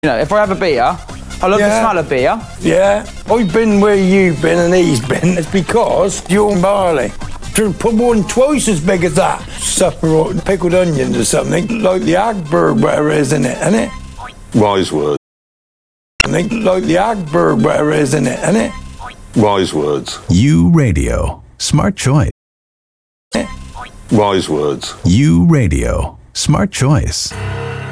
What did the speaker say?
You know, if I have a beer, I love the smell of beer. Yeah, I've been where you've been and he's been. It's because you're barley. Should put one twice as big as that. Supper or pickled onions or something, like the Agberg, whatever it is in it, isn't it? Wise words. Like the Agberg, whatever it is in it, isn't it? Wise words. U Radio. Smart choice. Wise words. U Radio. Smart choice.